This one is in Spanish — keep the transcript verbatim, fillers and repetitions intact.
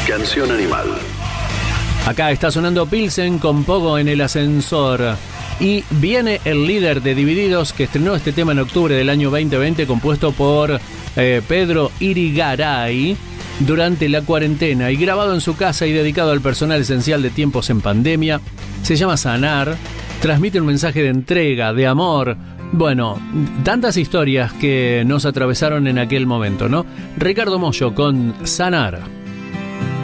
Canción Animal. Acá está sonando Pilsen con Pogo en el ascensor. Y viene el líder de Divididos, que estrenó este tema en octubre del año veinte veinte, compuesto por eh, Pedro Irigaray durante la cuarentena y grabado en su casa y dedicado al personal esencial de tiempos en pandemia. Se llama Sanar, transmite un mensaje de entrega, de amor. Bueno, tantas historias que nos atravesaron en aquel momento, ¿no? Ricardo Mollo con Sanar.